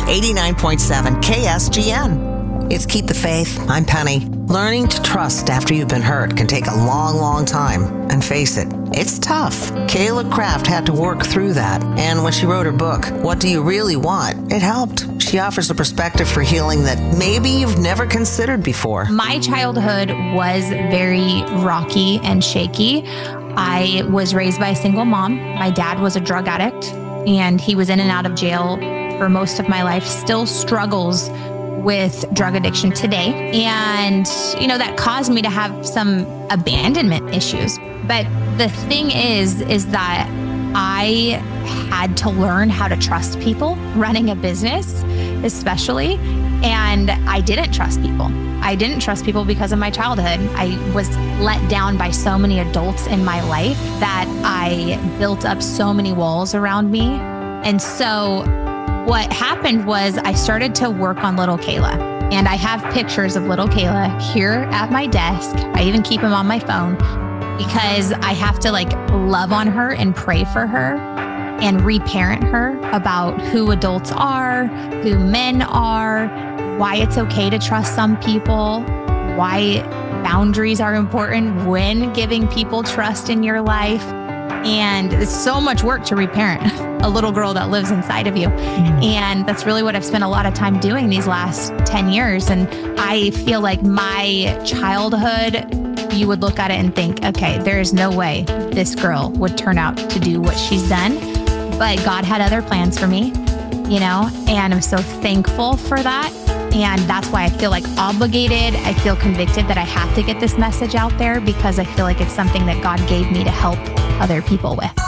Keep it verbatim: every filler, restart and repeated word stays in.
eighty-nine point seven K S G N. It's Keep the Faith. I'm Penny. Learning to trust after you've been hurt can take a long, long time. And face it, it's tough. Kayla Kraft had to work through that. And when she wrote her book, What Do You Really Want?, it helped. She offers a perspective for healing that maybe you've never considered before. My childhood was very rocky and shaky. I was raised by a single mom. My dad was a drug addict, and he was in and out of jail for most of my life, still struggles with drug addiction today. And, you know, that caused me to have some abandonment issues. But the thing is, is that I had to learn how to trust people running a business, especially. And I didn't trust people. I didn't trust people because of my childhood. I was let down by so many adults in my life that I built up so many walls around me. And so what happened was I started to work on little Kayla, and I have pictures of little Kayla here at my desk. I even keep them on my phone because I have to like love on her and pray for her and reparent her about who adults are, who men are, why it's okay to trust some people, why boundaries are important when giving people trust in your life. And it's so much work to reparent a little girl that lives inside of you. Mm-hmm. And that's really what I've spent a lot of time doing these last ten years. And I feel like my childhood, you would look at it and think, okay, there is no way this girl would turn out to do what she's done. But God had other plans for me, you know, and I'm so thankful for that. And that's why I feel like obligated. I feel convicted that I have to get this message out there because I feel like it's something that God gave me to help other people with.